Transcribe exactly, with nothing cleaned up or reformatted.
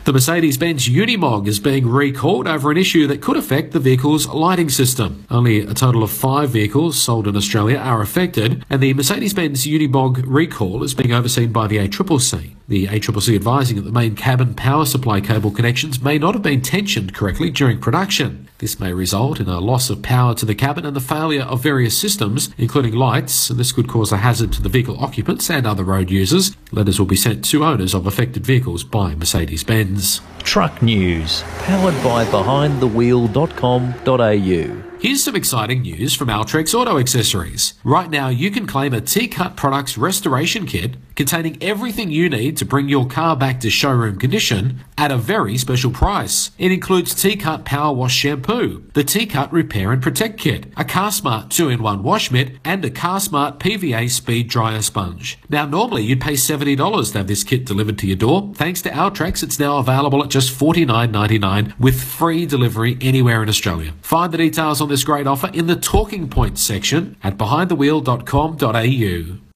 The Mercedes-Benz Unimog is being recalled over an issue that could affect the vehicle's lighting system. Only a total of five vehicles sold in Australia are affected, and the Mercedes-Benz Unimog recall is being overseen by the A C C C. The A C C C advising that the main cabin power supply cable connections may not have been tensioned correctly during production. This may result in a loss of power to the cabin and the failure of various systems, including lights, and this could cause a hazard to the vehicle occupants and other road users. Letters will be sent to owners of affected vehicles by Mercedes-Benz. Truck News, powered by behind the wheel dot com dot a u. Here's some exciting news from Altrex Auto Accessories. Right now, you can claim a T-Cut Products restoration kit containing everything you need to bring your car back to showroom condition at a very special price. It includes T-Cut Power Wash Shampoo, the T-Cut Repair and Protect Kit, a CarSmart two in one Wash Mitt, and a CarSmart P V A Speed Dryer Sponge. Now, normally you'd pay seventy dollars to have this kit delivered to your door. Thanks to Altrex, it's now available at just forty-nine ninety-nine with free delivery anywhere in Australia. Find the details on this great offer in the Talking Points section at behind the wheel dot com dot a u.